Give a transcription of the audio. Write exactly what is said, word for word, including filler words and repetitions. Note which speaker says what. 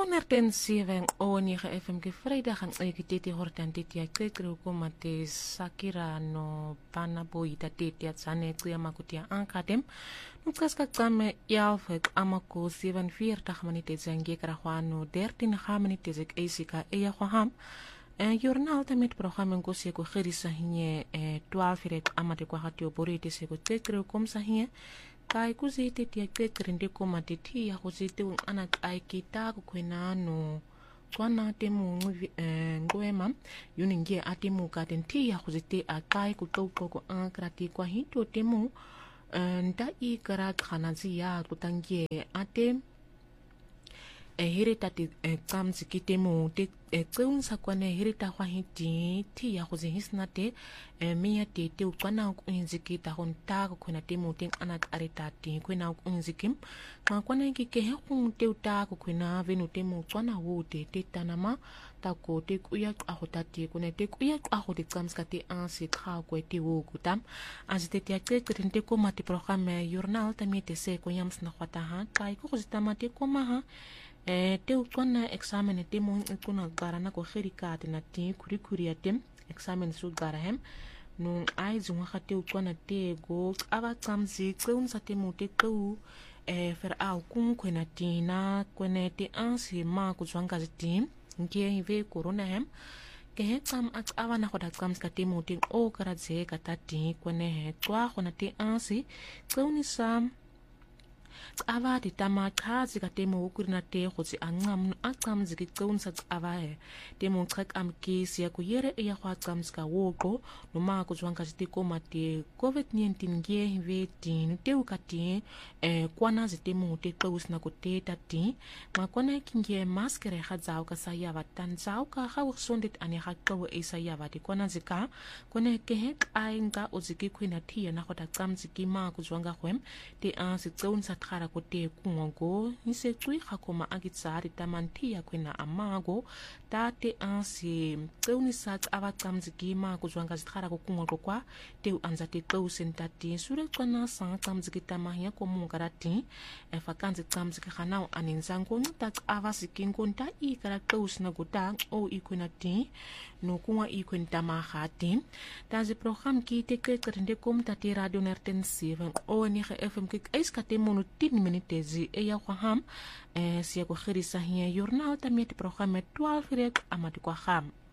Speaker 1: honderd zeven o negen F M ke vrijdag ang ekitete hortan tete kekre ko mate sakira no pana boita tete tsane kuya makutia ankadem nutskaska tsame yalfek amako zevenenveertig minute zange krahwano dertien minute zek esika eya khwaham en journal met programma ko se ko gerisa hinye twaalf rek amate kwa hatio borite se ko kekre kom sahinye kai kuzite tia kekrinde ko mateti ya kuzite un anak ai kita ko kwenano twana temu ngwema yuningie atemu katenti ya kuzite akai kutoko ko ankrati kwa hito temu nda ikara khanazi ya kutangie atem ehirita ti kamzi kitemu te tseunsa kwane hirita kwa hiti ti ya kuzi hisnate miya te te ukwana uinzikita honta kuna temu ting anak arita ti kuna uinzikim ma kwana kike he kun te uta kuna venu temu kwana wote te tanama ta ko te kuya ahotati kuna te kuya ahote kamskate ansi kha ko te wo kutam azite te te krinte ko mati programme journal tamite se ko yams na khwata ha kai ko zitamate ko maha Eh, te ukona examen te mo ikuna gara na ko kherika te na ti kuri kuri atem examen su gara hem no ai zunga khate ukona te go aba tsamzi tseun sa te mo te ku eh fer au kun kwena tina kwene te ansi ma ku zwanga zitim nge ve corona hem ke he tsam at aba na khoda tsam ska te mo te o kara ze ka ta ti kwene he twa khona te ansi tseuni sam aba di tama chazi ka temo ukurina te khotsi angam aqam ziki tseunsa aba he temo chak am kesi ya kuyere ya khwa tsam ska woko no ma ku zwanga zitiko mate covid nineteen nge veti te ukati eh kwana zitemo te tseus na ko te tati ma kwana kinge maskere khadzao ka saya vatanzao ka khaw sondit ane khaqo e saya vati kwana zika kone ke he ainga uziki khwina thia na khota tsam ziki ma ku zwanga khwem te a si tseunsa khara ko te kungogo nise tsui khakoma agitsari tamanti ya kwena amago tate ansi tseuni sat aba tsamziki ma kuzwanga zithara ko kungogo kwa te anza te teusen tati sure tswana sa tsamziki tamahya ko mungarati efa kanzi tsamziki khanao aninzango nta ava sikingo nta ikara teusna gota o ikwena ti no kunwa ikwenta mahati tazi program ki te kekrinde kom tati radio nerten seven o nege F M kik eiskate mono tien minute zi eya khwaham eh siya ko khirisa hiya journal tamit programme twaalf rek amati kwa kham